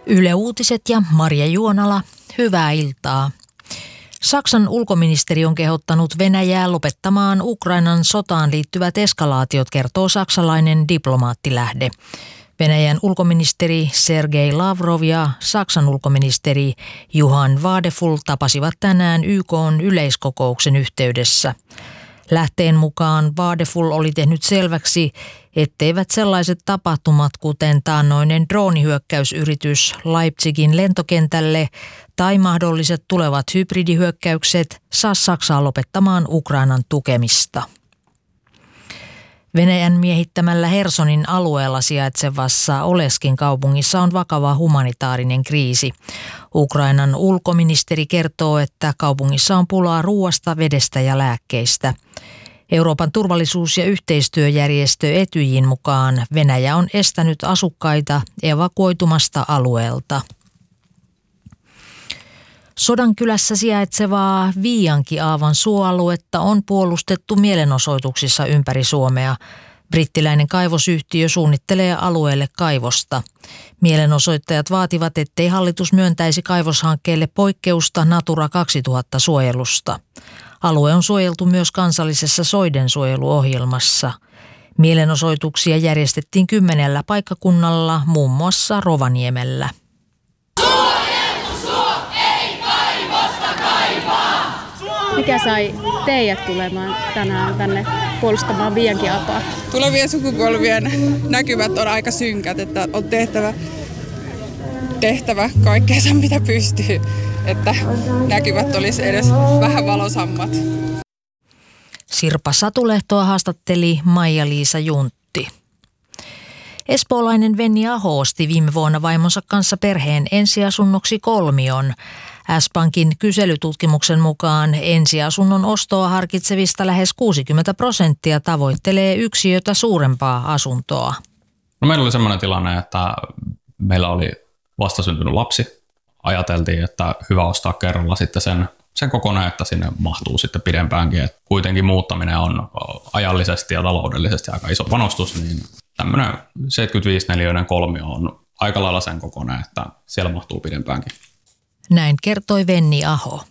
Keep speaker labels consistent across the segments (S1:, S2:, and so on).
S1: Yle Uutiset ja Marja Juonala, hyvää iltaa. Saksan ulkoministeri on kehottanut Venäjää lopettamaan Ukrainan sotaan liittyvät eskalaatiot, kertoo saksalainen diplomaattilähde. Venäjän ulkoministeri Sergei Lavrov ja Saksan ulkoministeri Johann Wadefull tapasivat tänään YK:n yleiskokouksen yhteydessä. Lähteen mukaan Wadefull oli tehnyt selväksi, etteivät sellaiset tapahtumat, kuten taannoinen droonihyökkäysyritys Leipzigin lentokentälle tai mahdolliset tulevat hybridihyökkäykset, saa Saksaa lopettamaan Ukrainan tukemista. Venäjän miehittämällä Hersonin alueella sijaitsevassa Oleskin kaupungissa on vakava humanitaarinen kriisi. Ukrainan ulkoministeri kertoo, että kaupungissa on pulaa ruoasta, vedestä ja lääkkeistä. Euroopan turvallisuus- ja yhteistyöjärjestö Etyjin mukaan Venäjä on estänyt asukkaita evakuoitumasta alueelta. Sodankylässä sijaitsevaa Viiankiaavan suoaluetta on puolustettu mielenosoituksissa ympäri Suomea. Brittiläinen kaivosyhtiö suunnittelee alueelle kaivosta. Mielenosoittajat vaativat, ettei hallitus myöntäisi kaivoshankkeelle poikkeusta Natura 2000 -suojelusta. Alue on suojeltu myös kansallisessa soidensuojeluohjelmassa. Mielenosoituksia järjestettiin 10 paikkakunnalla, muun muassa Rovaniemellä.
S2: Mikä sai teidät tulemaan tänään tänne puolustamaan Viiankiaapaa?
S3: Tulevien sukupolvien näkymät on aika synkät, että on tehtävä kaikkeensa mitä pystyy, että näkymät olisi edes vähän valosammat.
S1: Sirpa Satulehtoa haastatteli Maija-Liisa Juntti. Espoolainen Venni Aho osti viime vuonna vaimonsa kanssa perheen ensiasunnoksi kolmion. S-Pankin kyselytutkimuksen mukaan ensiasunnon ostoa harkitsevista lähes 60% tavoittelee yksiötä suurempaa asuntoa.
S4: No, meillä oli sellainen tilanne, että meillä oli vastasyntynyt lapsi. Ajateltiin, että hyvä ostaa kerralla sitten sen kokonaan, että sinne mahtuu sitten pidempäänkin. Et kuitenkin muuttaminen on ajallisesti ja taloudellisesti aika iso panostus, niin tämmöinen 75-neliöinen kolmio on aika lailla sen kokonaan, että siellä mahtuu pidempäänkin.
S1: Näin kertoi Venni Aho.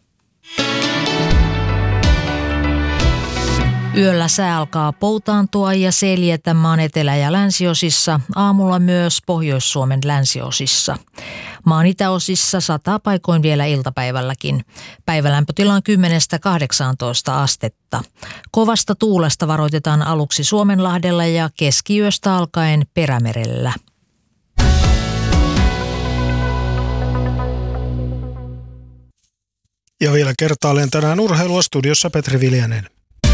S1: Yöllä sää alkaa poutaantua ja seljetä maan etelä- ja länsiosissa, aamulla myös Pohjois-Suomen länsiosissa. Maan itäosissa sataa paikoin vielä iltapäivälläkin. Päivälämpötila on 10–18 astetta. Kovasta tuulesta varoitetaan aluksi Suomenlahdella ja keskiyöstä alkaen Perämerellä.
S5: Ja vielä kertaalleen tänään urheilua studiossa Petri Viljanen.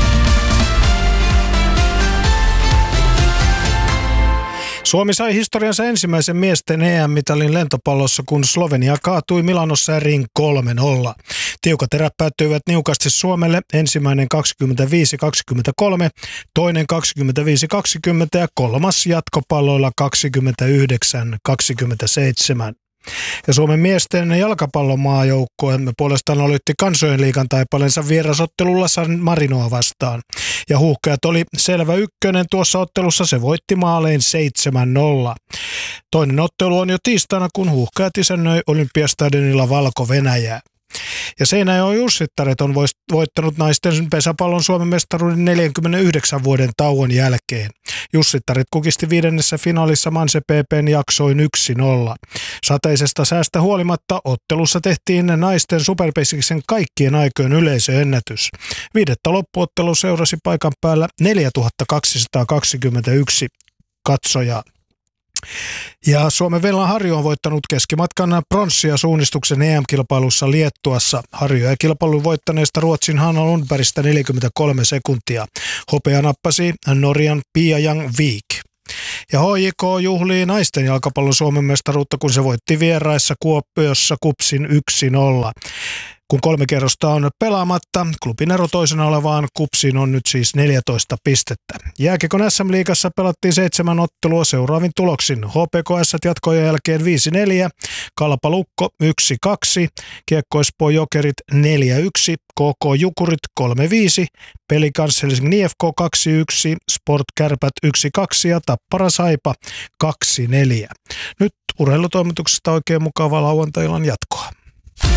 S5: Suomi sai historiansa ensimmäisen miesten EM-mitalin lentopallossa, kun Slovenia kaatui Milanossa eriin 3-0. Tiukat erät päättyivät niukasti Suomelle, ensimmäinen 25-23, toinen 25-20 ja kolmas jatkopalloilla 29-27. Ja Suomen miesten jalkapallomaajoukkue puolestaan aloitti kansojen liigan taipaleensa vierasottelulla San Marinoa vastaan. Ja Huuhkajat oli selvä ykkönen tuossa ottelussa, se voitti maalein 7-0. Toinen ottelu on jo tiistaina, kun Huuhkajat isännöi Olympiastadionilla Valko-Venäjää. Ja Seinäjoen Jussittaret on voittanut naisten pesäpallon Suomen mestaruuden 49 vuoden tauon jälkeen. Jussittaret kukisti 5. finaalissa Manse PP:n jaksoin 1-0. Sateisesta säästä huolimatta ottelussa tehtiin naisten superpesiksen kaikkien aikojen yleisöennätys. 5. loppuottelu seurasi paikan päällä 4221 katsojaa. Ja Suomen Vellan Harju on voittanut keskimatkan pronssia suunnistuksen EM-kilpailussa Liettuassa. Harju ja kilpailun voittaneesta Ruotsin Hanna Lundbergistä 43 sekuntia. Hopea nappasi Norjan Pia Jang-Vik. Ja HJK juhlii naisten jalkapallon Suomen mestaruutta, kun se voitti vieraissa Kuopiossa KuPSin 1-0. Kun 3 kierrosta on pelaamatta, klubin ero toisena olevaan KuPSiin on nyt siis 14 pistettä. Jääkiekon SM-liigassa pelattiin 7 ottelua seuraavin tuloksin. HPKS jatkojen jälkeen 5-4, Kalpa Lukko 1-2, Kiekko Espoo Jokerit 4-1, KK Jukurit 3-5, Pelikans Helsingin IFK 2-1, Sport Kärpät 1-2 ja Tappara Saipa 2-4. Nyt Urheilutoimituksesta oikein mukavaa lauantai-illan jatkoa.